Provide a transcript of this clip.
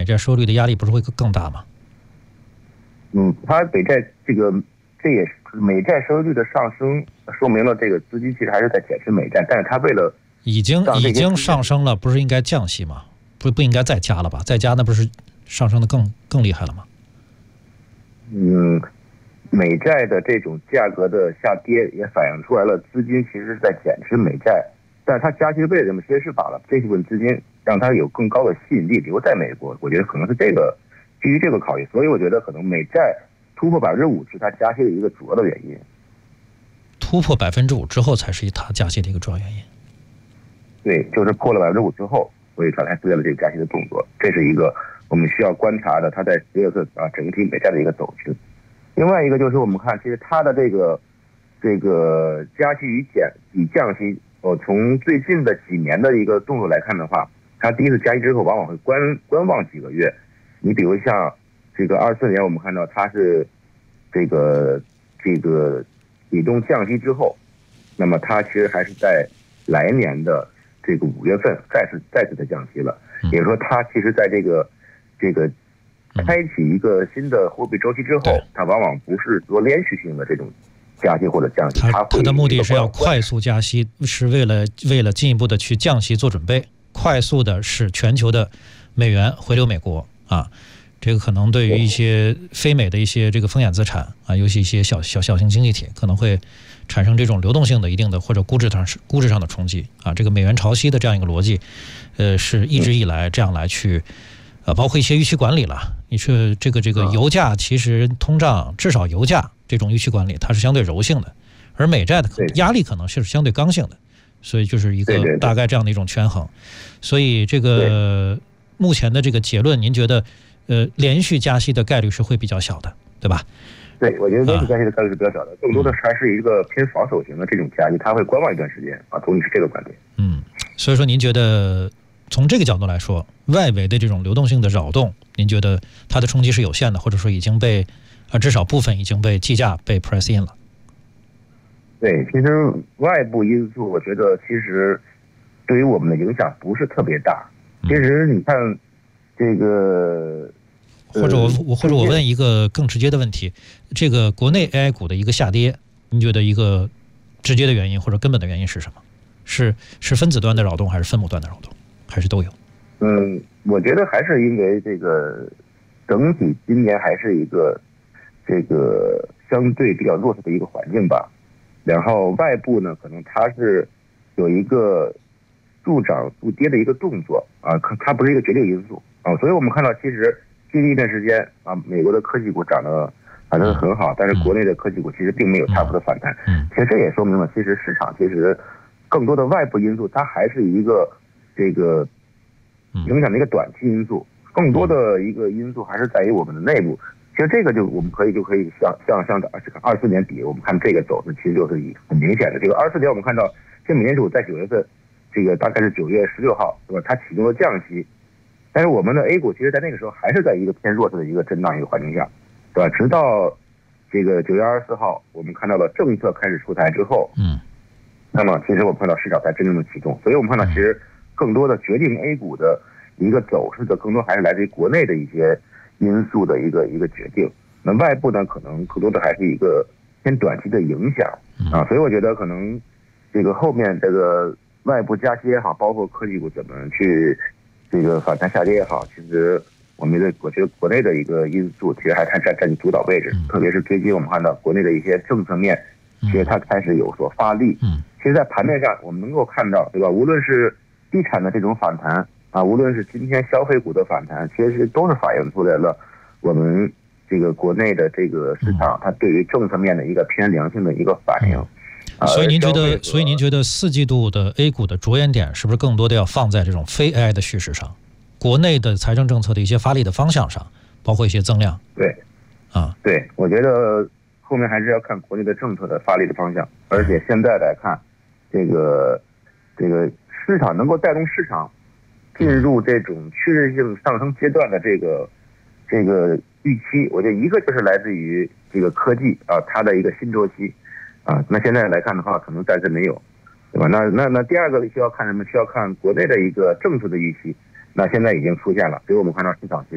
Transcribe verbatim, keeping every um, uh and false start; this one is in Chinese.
债收益率的压力不是会更大吗？ 嗯，它美债这个这也是美债收益率的上升，说明了这个资金其实还是在减持美债，但是它为了已经已经上升了，不是应该降息吗？不不应该再加了吧？再加那不是上升的更更厉害了吗？ 嗯，美债的这种价格的下跌也反映出来了，资金其实是在减持美债，但是它加息为了什么？其实是把了这部分资金让它有更高的吸引力留在美国，我觉得可能是这个基于这个考虑，所以我觉得可能美债突破百分之五是它加息的一个主要的原因。 突破百分之五之后才是它加息的一个主要原因。 对，就是破了百分之五之后，所以它才出现了这个加息的动作，这是一个我们需要观察的，它在十月份啊整体美债的一个走势。另外一个就是我们看，其实它的这个这个加息与减与降息，哦，从最近的几年的一个动作来看的话，它第一次加息之后，往往会观观望几个月。你比如像这个二四年，我们看到它是这个这个启动降息之后，那么它其实还是在来年的这个五月份再次再次的降息了，也就是说，它其实在这个这个开启一个新的货币周期之后，它往往不是做连续性的这种加息或者降息， 它它的目的是要快速加息，是为了为了进一步的去降息做准备，快速的使全球的美元回流美国啊。这个可能对于一些非美的一些这个风险资产啊，尤其一些小小小型经济体，可能会产生这种流动性的一定的或者估值上估值上的冲击啊。这个美元潮汐的这样一个逻辑，呃，是一直以来这样来去，呃，包括一些预期管理了。你说这个这个油价其实通胀，至少油价这种预期管理它是相对柔性的，而美债的压力可能是相对刚性的，所以就是一个大概这样的一种权衡。所以这个目前的这个结论，您觉得？呃，连续加息的概率是会比较小的，对吧？ 对，我觉得连续加息的概率是比较小的，更多的还是一个偏防守型的这种加息，它会观望一段时间啊。总体是这个观点。 嗯，所以说您觉得从这个角度来说，外围的这种流动性的扰动，您觉得它的冲击是有限的，或者说已经被呃至少部分已经被计价被 price in 了？ 对，其实外部因素，我觉得其实对于我们的影响不是特别大。其实你看这个。 或者我我或者我问一个更直接的问题，这个国内 A I 股的一个下跌，您觉得一个直接的原因或者根本的原因是什么？是是分子端的扰动，还是分母端的扰动，还是都有？ 嗯，我觉得还是因为这个整体今年还是一个这个相对比较弱势的一个环境吧。然后外部呢，可能它是有一个助涨助跌的一个动作啊，它不是一个决定因素啊，所以我们看到其实。经历一段时间啊，美国的科技股涨得反正很好，但是国内的科技股其实并没有大幅的反弹。其实这也说明了，其实市场其实更多的外部因素，它还是一个这个影响的一个短期因素，更多的一个因素还是在于我们的内部。其实这个就我们可以就可以像像像这个二四年底，我们看这个走势其实就是很明显的。这个二四年我们看到，这美联储在九月份，这个大概是九月十六号，对吧？它启动了降息。但是我们的 A 股其实在那个时候还是在一个偏弱势的一个震荡一个环境下，对吧？直到这个九月二十四号，我们看到了政策开始出台之后，嗯，那么其实我们看到市场才真正的启动，所以我们看到其实更多的决定 A 股的一个走势的，更多还是来自于国内的一些因素的一个一个决定。那外部呢，可能更多的还是一个偏短期的影响啊，所以我觉得可能这个后面这个外部加息也好，包括科技股怎么去。这个反弹下跌也好，其实我们的我觉得国内的一个因素其实还占占占主导位置，特别是最近我们看到国内的一些政策面，其实它开始有所发力。其实，在盘面上我们能够看到，对吧？无论是地产的这种反弹啊，无论是今天消费股的反弹，其实都是反映出来了我们这个国内的这个市场它对于政策面的一个偏良性的一个反应。 所以您觉得，所以您觉得四季度的 A 股的着眼点是不是更多的要放在这种非 A I 的叙事上，国内的财政政策的一些发力的方向上，包括一些增量？ 对，啊，对，我觉得后面还是要看国内的政策的发力的方向，而且现在来看，这个这个市场能够带动市场进入这种趋势性上升阶段的这个这个预期，我觉得一个就是来自于这个科技啊，它的一个新周期。啊，那现在来看的话，可能暂时没有，对吧？那那那第二个需要看什么？需要看国内的一个政策的预期。那现在已经出现了，所以我们看到市场其实。